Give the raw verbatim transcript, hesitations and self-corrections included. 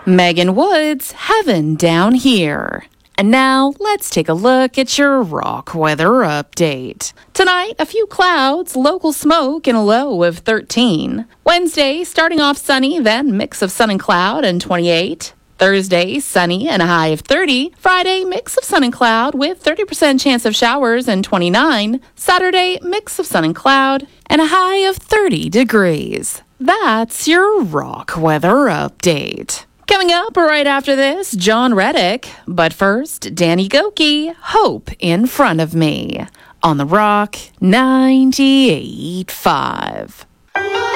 Megan Woods, Heaven Down Here. And now, let's take a look at your rock weather update. Tonight, a few clouds, local smoke, and a low of thirteen. Wednesday, starting off sunny, then mix of sun and cloud and twenty-eight. Thursday, sunny and a high of thirty. Friday, mix of sun and cloud with thirty percent chance of showers and twenty-nine. Saturday, mix of sun and cloud and a high of thirty degrees. That's your rock weather update. Coming up right after this, John Reddick. But first, Danny Gokey, Hope in Front of Me. On the Rock ninety-eight point five.